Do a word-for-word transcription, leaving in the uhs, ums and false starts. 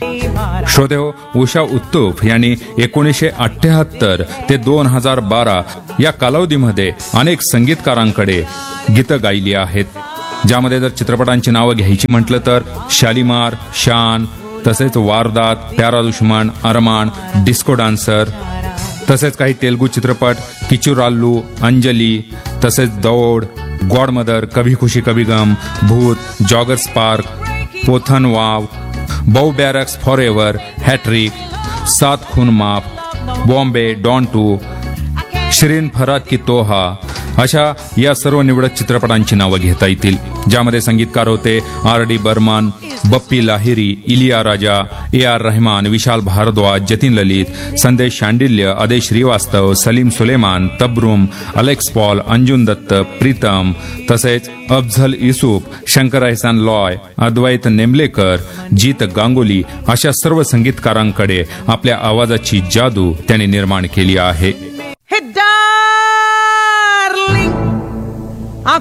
श्रोतेहो, उषा उत्तुप यांनी एकोणीसशे अठ्ठ्याहत्तर ते दोन हजार बारा या कालावधीमध्ये अनेक संगीतकारांकडे गीतं गायली आहेत, ज्यामध्ये जर चित्रपटांची नावं घ्यायची म्हटलं तर शालीमार, शान, तसेच वारदात, प्यारा दुश्मन, अरमान, डिस्को डान्सर, तसेच काही तेलुगू चित्रपट किचुराल्लू, अंजली, तसेच दौड, गॉडमदर, कभी खुशी कभी गम, भूत, जॉगर स्पार्क, पोथन वाव, बौ बॅरक्स फॉर एव्हर, हॅट्रिक, सात खून माफ, बॉम्बे, डॉन टू, शिरीन फरात की तोहा, अशा या सर्व निवडक चित्रपटांची नावं घेता येतील, ज्यामध्ये संगीतकार होते R D Burman, Bappi Lahiri, Iliya Raja, A R Rahman, Vishal Bhardwaj, Jatin ललित, संदेश शांडिल्य, अदय श्रीवास्तव, सलीम सुलेमान, तब्रुम, अलेक्स पॉल, अंजुन दत्त, प्रीतम, तसेच अफझल युसूफ, शंकर एहसान लॉय, अद्वैत नेमलेकर, जीत गांगुली अशा सर्व संगीतकारांकडे आपल्या आवाजाची जादू त्यांनी निर्माण केली आहे.